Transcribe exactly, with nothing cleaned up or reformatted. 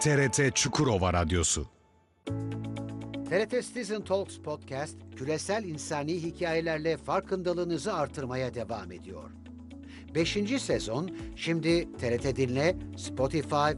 T R T Çukurova Radyosu. T R T Citizen Talks Podcast, küresel insani hikayelerle farkındalığınızı artırmaya devam ediyor. Beşinci sezon, şimdi T R T Dinle, Spotify,